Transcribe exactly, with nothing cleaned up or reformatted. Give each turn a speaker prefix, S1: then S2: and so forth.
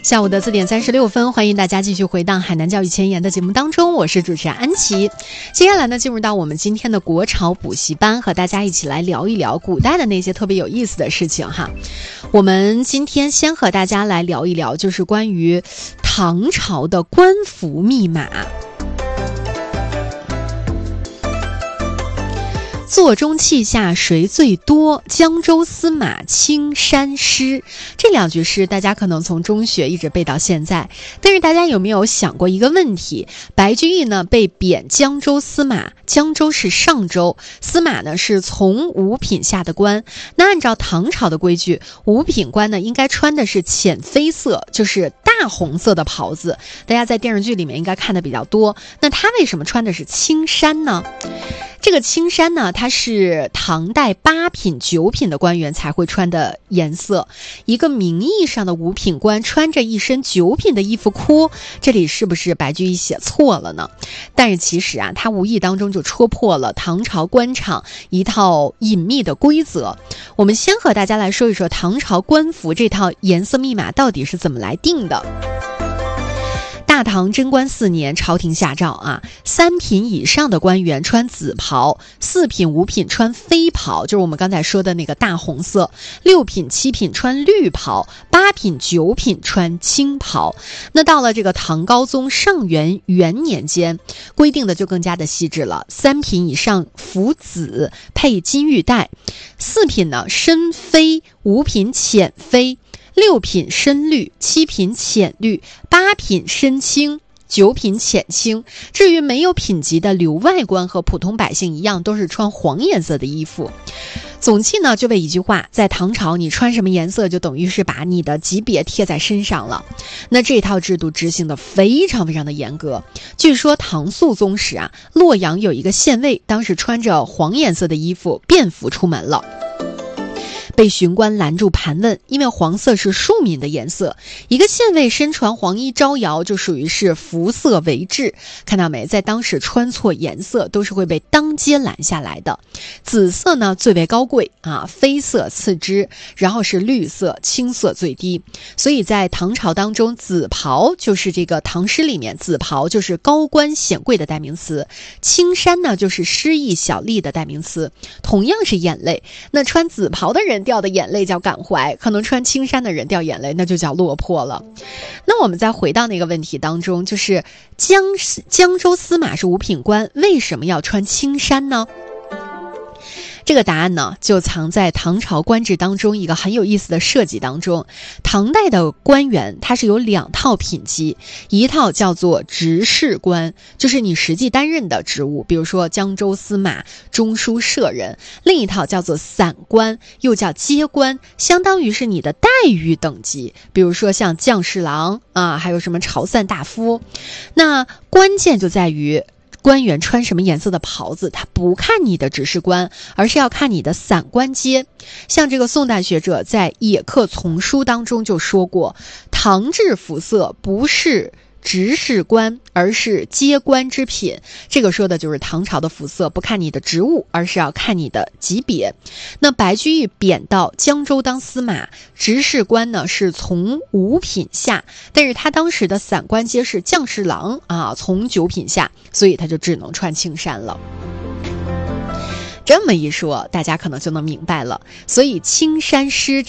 S1: 下午的四点三十六分，欢迎大家继续回到海南教育前沿的节目当中，我是主持人安琪。接下来呢，进入到我们今天的国潮补习班，和大家一起来聊一聊古代的那些特别有意思的事情哈。我们今天先和大家来聊一聊，就是关于唐朝的官服密码。座中泣下谁最多？江州司马青衫湿。这两句诗大家可能从中学一直背到现在，但是大家有没有想过一个问题？白居易呢被贬江州司马，江州是上州，司马呢是从五品下的官。那按照唐朝的规矩，五品官呢应该穿的是浅绯色，就是大红色的袍子，大家在电视剧里面应该看的比较多。那他为什么穿的是青衫呢？这个青衫呢，它是唐代八品九品的官员才会穿的颜色。一个名义上的五品官穿着一身九品的衣服哭，这里是不是白居易写错了呢？但是其实啊，他无意当中就戳破了唐朝官场一套隐秘的规则。我们先和大家来说一说唐朝官服这套颜色密码到底是怎么来定的。大唐贞观四年，朝廷下诏啊，三品以上的官员穿紫袍，四品五品穿绯袍，就是我们刚才说的那个大红色，六品七品穿绿袍，八品九品穿青袍。那到了这个唐高宗上元元年间，规定的就更加的细致了，三品以上服紫，配金玉带，四品呢深绯，五品浅绯，六品深绿，七品浅绿，八品深青，九品浅青。至于没有品级的留外官和普通百姓一样，都是穿黄颜色的衣服。总计呢就为一句话，在唐朝你穿什么颜色就等于是把你的级别贴在身上了。那这套制度执行的非常非常的严格。据说唐肃宗时啊，洛阳有一个县尉，当时穿着黄颜色的衣服便服出门了，被巡官拦住盘问，因为黄色是庶民的颜色，一个县尉身穿黄衣招摇，就属于是服色为制。看到没，在当时穿错颜色都是会被当街拦下来的。紫色呢最为高贵啊，绯色次之，然后是绿色，青色最低。所以在唐朝当中，紫袍就是这个唐诗里面，紫袍就是高官显贵的代名词，青衫呢就是失意小吏的代名词。同样是眼泪，那穿紫袍的人掉的眼泪叫感怀，可能穿青衫的人掉眼泪那就叫落魄了。那我们再回到那个问题当中，就是江江州司马是五品官，为什么要穿青衫呢？这个答案呢，就藏在唐朝官制当中一个很有意思的设计当中。唐代的官员它是有两套品级，一套叫做执事官，就是你实际担任的职务，比如说江州司马、中书舍人；另一套叫做散官，又叫阶官，相当于是你的待遇等级，比如说像将士郎啊，还有什么朝散大夫。那关键就在于官员穿什么颜色的袍子，他不看你的执事官，而是要看你的散官阶。像这个宋代学者在《野客丛书》当中就说过，唐制服色不是执事官，而是阶官之品。这个说的就是唐朝的服色不看你的职务，而是要看你的级别。那白居易贬到江州当司马，执事官呢是从五品下，但是他当时的散官阶是将士郎啊，从九品下，所以他就只能穿青衫了。这么一说，大家可能就能明白了。所以青衫湿